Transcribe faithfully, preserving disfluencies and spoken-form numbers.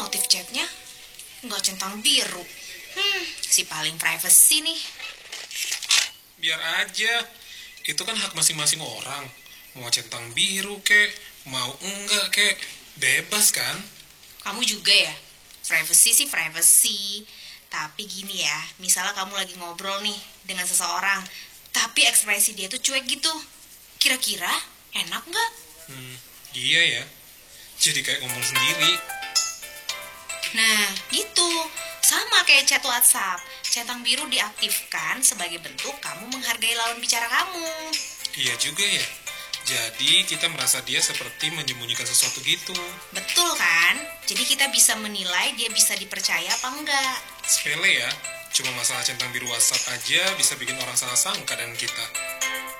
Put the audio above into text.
motif chatnya nggak centang biru. Hmm, si paling privacy nih. Biar aja, itu kan hak masing-masing orang. Mau centang biru kek, mau enggak kek, bebas kan? Kamu juga ya? Privacy sih privacy. Tapi gini ya, misalnya kamu lagi ngobrol nih dengan seseorang, tapi ekspresi dia tuh cuek gitu. Kira-kira enak nggak? Hmm, iya ya. Jadi kayak ngomong sendiri. Nah, gitu. Sama kayak chat WhatsApp. Centang biru diaktifkan sebagai bentuk kamu menghargai lawan bicara kamu. Iya juga ya. Jadi kita merasa dia seperti menyembunyikan sesuatu gitu. Betul kan? Jadi kita bisa menilai dia bisa dipercaya apa enggak. Sepele ya. Cuma masalah centang biru WhatsApp aja bisa bikin orang salah sangka dengan kita.